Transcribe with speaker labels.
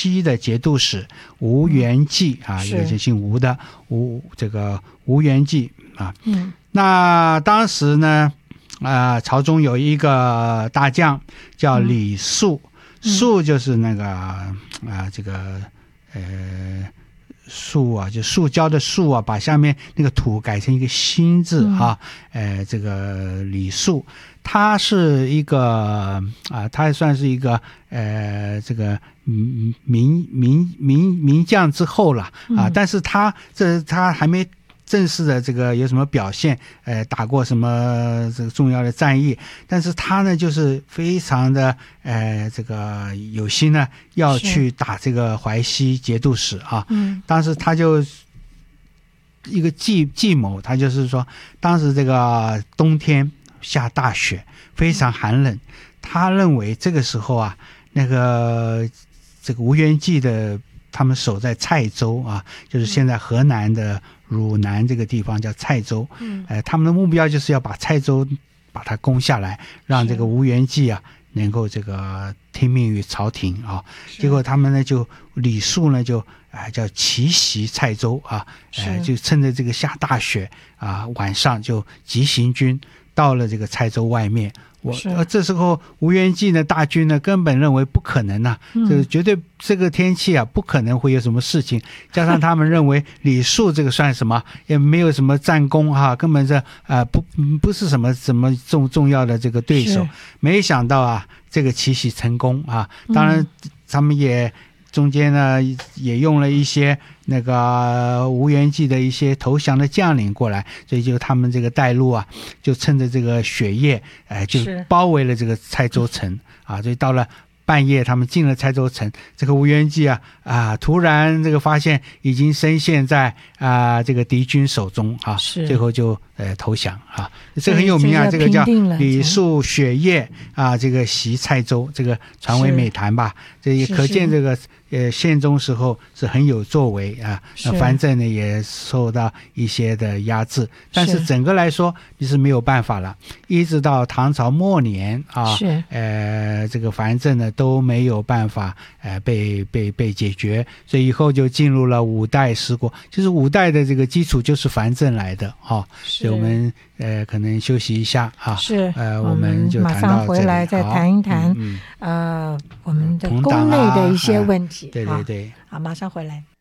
Speaker 1: 西的节度使吴元济啊，一个就姓吴的吴元济啊。那当时呢，朝中有一个大将叫李肃，肃就是那个树啊，就塑胶的树啊，把下面那个土改成一个心字啊。这个李肃，他是一个他算是一个这个名将之后了啊。但是他还没正式的这个有什么表现，打过什么这个重要的战役，但是他呢就是非常的这个有心呢要去打这个淮西节度使啊。当时他就一个计谋，他就是说当时这个冬天下大雪，非常寒冷，他认为这个时候啊，这个吴元济的他们守在蔡州啊，就是现在河南的汝南这个地方叫蔡州。他们的目标就是要把蔡州把它攻下来，让这个吴元济啊能够这个听命于朝廷啊。结果他们呢李肃呢就叫奇袭蔡州啊，就趁着这个下大雪啊，晚上就急行军到了这个蔡州外面。这时候吴元济呢大军呢根本认为不可能啊，这绝对这个天气啊不可能会有什么事情，加上他们认为李肃这个算什么，也没有什么战功啊，根本是不是什么重要的这个对手。没想到啊这个奇袭成功啊，当然他们也中间呢也用了一些那个吴元济的一些投降的将领过来，所以就他们这个带路啊，就趁着这个雪夜，就包围了这个蔡州城啊。所以到了半夜，他们进了蔡州城，这个吴元济突然这个发现已经深陷在这个敌军手中啊，最后就投降啊。这很有名啊，这个叫李肃雪夜啊，这个袭蔡州，这个传为美谈吧。这也可见这个宪宗时候是很有作为啊。那藩镇呢也受到一些的压制，但是整个来说你是没有办法了。一直到唐朝末年啊，这个藩镇呢都没有办法被解决，所以以后就进入了五代十国。就是五代的这个基础就是藩镇来的啊。所以我们可能休息一下啊。我们就谈到这里，
Speaker 2: 马上回来再谈一谈我们的宫内的一些问题。
Speaker 1: 对对对，
Speaker 2: 好，马上回来。